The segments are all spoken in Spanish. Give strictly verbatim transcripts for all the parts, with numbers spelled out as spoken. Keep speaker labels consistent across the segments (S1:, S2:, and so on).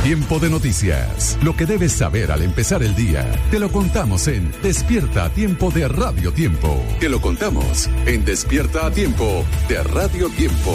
S1: Tiempo de noticias. Lo que debes saber al empezar el día. Te lo contamos en Despierta a Tiempo de Radio Tiempo. Te lo contamos en Despierta a Tiempo de Radio Tiempo.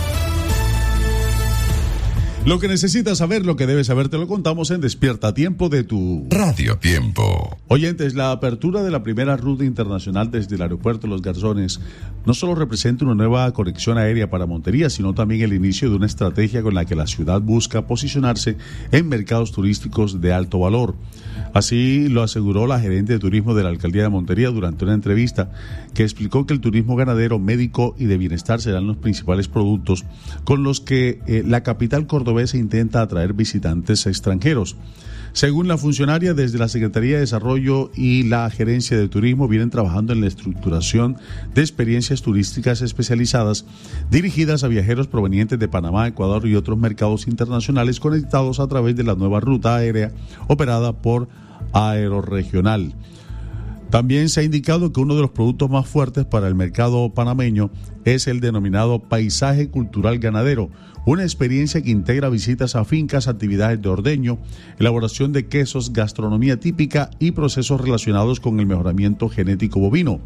S2: Lo que necesitas saber, lo que debes saber, te lo contamos en Despierta a Tiempo de tu Radio Tiempo. Oyentes, la apertura de la primera ruta internacional desde el aeropuerto Los Garzones no solo representa una nueva conexión aérea para Montería, sino también el inicio de una estrategia con la que la ciudad busca posicionarse en mercados turísticos de alto valor. Así lo aseguró la gerente de turismo de la alcaldía de Montería durante una entrevista que explicó que el turismo ganadero, médico y de bienestar serán los principales productos con los que eh, la capital cordobesa intenta atraer visitantes extranjeros. Según la funcionaria, desde la Secretaría de Desarrollo y la Gerencia de Turismo vienen trabajando en la estructuración de experiencias turísticas especializadas dirigidas a viajeros provenientes de Panamá, Ecuador y otros mercados internacionales conectados a través de la nueva ruta aérea operada por Aeroregional. También se ha indicado que uno de los productos más fuertes para el mercado panameño es el denominado paisaje cultural ganadero, una experiencia que integra visitas a fincas, actividades de ordeño, elaboración de quesos, gastronomía típica y procesos relacionados con el mejoramiento genético bovino.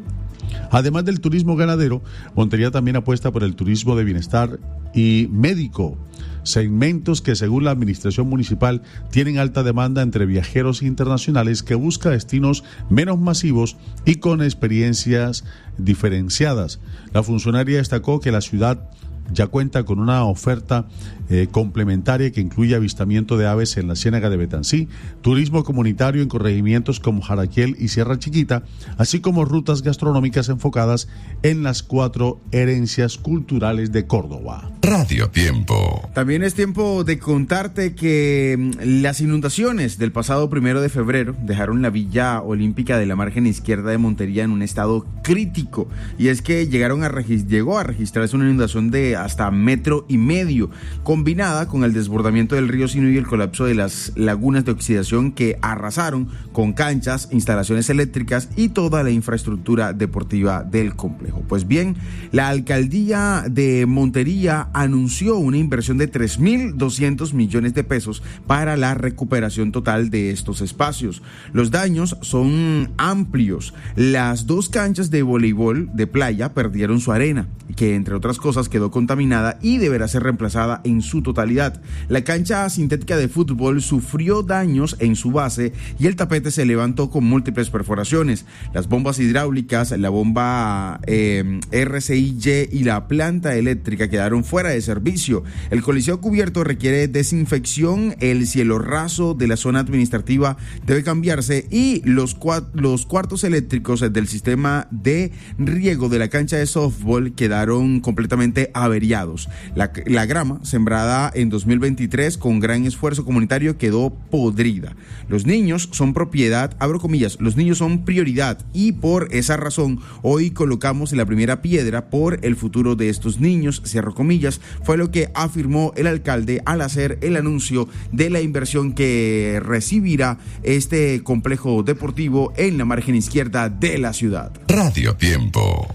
S2: Además del turismo ganadero, Montería también apuesta por el turismo de bienestar y médico, segmentos que según la administración municipal tienen alta demanda entre viajeros internacionales que buscan destinos menos masivos y con experiencias diferenciadas. La funcionaria destacó que la ciudad ya cuenta con una oferta eh, complementaria que incluye avistamiento de aves en la Ciénaga de Betancí, turismo comunitario en corregimientos como Jaraquiel y Sierra Chiquita, así como rutas gastronómicas enfocadas en las cuatro herencias culturales de Córdoba.
S1: Radio Tiempo.
S3: También es tiempo de contarte que las inundaciones del pasado primero de febrero dejaron la Villa Olímpica de la margen izquierda de Montería en un estado crítico, y es que llegaron a regis- llegó a registrarse una inundación de hasta metro y medio, combinada con el desbordamiento del río Sinu y el colapso de las lagunas de oxidación que arrasaron con canchas, instalaciones eléctricas y toda la infraestructura deportiva del complejo. Pues bien, la alcaldía de Montería anunció una inversión de tres mil doscientos millones de pesos para la recuperación total de estos espacios. Los daños son amplios. Las dos canchas de voleibol de playa perdieron su arena, que entre otras cosas quedó contaminada y deberá ser reemplazada en su totalidad. La cancha sintética de fútbol sufrió daños en su base y el tapete se levantó con múltiples perforaciones. Las bombas hidráulicas, la bomba eh, R C I Y y la planta eléctrica quedaron fuera de servicio. El coliseo cubierto requiere desinfección, el cielo raso de la zona administrativa debe cambiarse y los, cua- los cuartos eléctricos del sistema de riego de la cancha de softball quedaron completamente averiados. La, la grama, sembrada en dos mil veintitrés con gran esfuerzo comunitario, quedó podrida. Los niños son propiedad, abro comillas, los niños son prioridad y por esa razón hoy colocamos la primera piedra por el futuro de estos niños, cierro comillas, fue lo que afirmó el alcalde al hacer el anuncio de la inversión que recibirá este complejo deportivo en la margen izquierda de la ciudad.
S1: Radio Tiempo.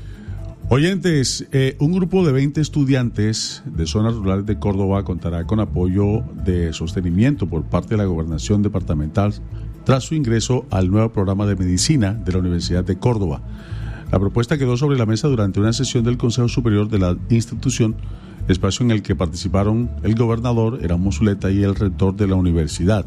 S2: Oyentes, eh, un grupo de veinte estudiantes de zonas rurales de Córdoba contará con apoyo de sostenimiento por parte de la Gobernación Departamental tras su ingreso al nuevo programa de medicina de la Universidad de Córdoba. La propuesta quedó sobre la mesa durante una sesión del Consejo Superior de la institución, espacio en el que participaron el gobernador Erasmo Zuleta y el rector de la universidad.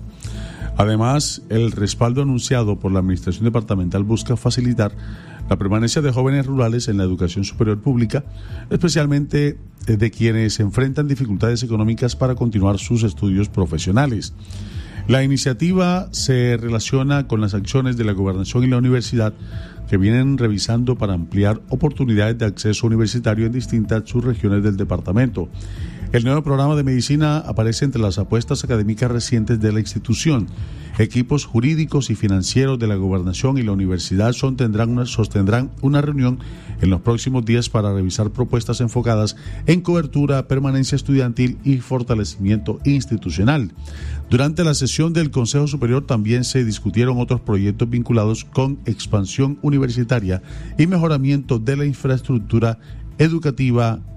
S2: Además, el respaldo anunciado por la Administración Departamental busca facilitar la permanencia de jóvenes rurales en la educación superior pública, especialmente de quienes enfrentan dificultades económicas para continuar sus estudios profesionales. La iniciativa se relaciona con las acciones de la Gobernación y la universidad que vienen revisando para ampliar oportunidades de acceso universitario en distintas subregiones del departamento. El nuevo programa de medicina aparece entre las apuestas académicas recientes de la institución. Equipos jurídicos y financieros de la Gobernación y la universidad sostendrán una, sostendrán una reunión en los próximos días para revisar propuestas enfocadas en cobertura, permanencia estudiantil y fortalecimiento institucional. Durante la sesión del Consejo Superior también se discutieron otros proyectos vinculados con expansión universitaria y mejoramiento de la infraestructura educativa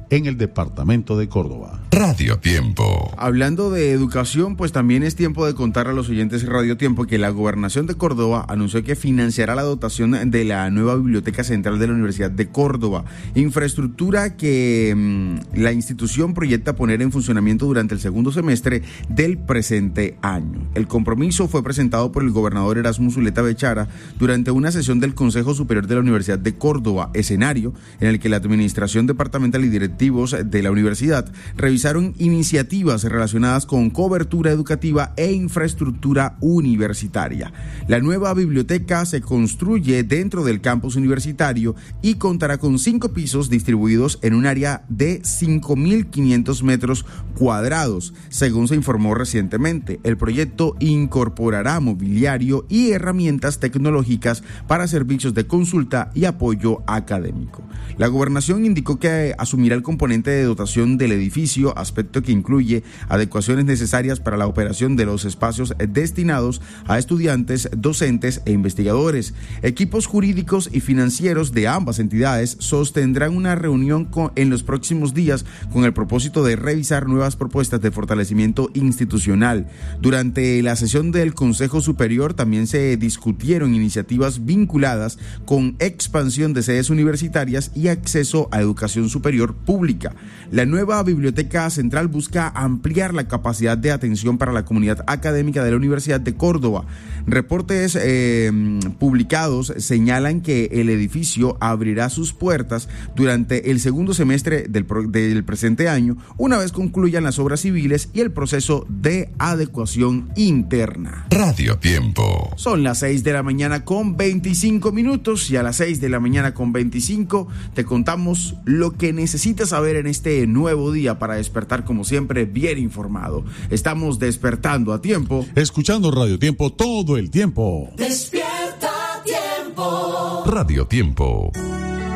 S2: en el departamento de Córdoba.
S1: Radio Tiempo.
S3: Hablando de educación, pues también es tiempo de contar a los oyentes de Radio Tiempo que la Gobernación de Córdoba anunció que financiará la dotación de la nueva Biblioteca Central de la Universidad de Córdoba, infraestructura que mmm, la institución proyecta poner en funcionamiento durante el segundo semestre del presente año. El compromiso fue presentado por el gobernador Erasmo Zuleta Bechara durante una sesión del Consejo Superior de la Universidad de Córdoba, escenario en el que la administración departamental y directivos de la universidad revisaron iniciativas relacionadas con cobertura educativa e infraestructura universitaria. La nueva biblioteca se construye dentro del campus universitario y contará con cinco pisos distribuidos en un área de cinco mil quinientos metros cuadrados, según se informó recientemente. El proyecto incorporará mobiliario y herramientas tecnológicas para servicios de consulta y apoyo académico. La gobernación indicó que asumirá el componente de dotación del edificio, aspecto que incluye adecuaciones necesarias para la operación de los espacios destinados a estudiantes, docentes e investigadores. Equipos jurídicos y financieros de ambas entidades sostendrán una reunión con, en los próximos días con el propósito de revisar nuevas propuestas de fortalecimiento institucional. Durante la sesión del Consejo Superior también se discutieron iniciativas vinculadas con expansión de sedes universitarias y acceso a educación superior pública. La nueva Biblioteca Central busca ampliar la capacidad de atención para la comunidad académica de la Universidad de Córdoba. Reportes eh, publicados señalan que el edificio abrirá sus puertas durante el segundo semestre del, del presente año, una vez concluyan las obras civiles y el proceso de adecuación interna.
S1: Radio Tiempo.
S3: Son las seis de la mañana con veinticinco minutos y a las seis de la mañana con veinticinco te contamos lo que necesitas saber en este nuevo día para despertar, como siempre, bien informado. Estamos despertando a tiempo.
S2: Escuchando Radio Tiempo todo el tiempo.
S4: Despierta a tiempo.
S1: Radio Tiempo.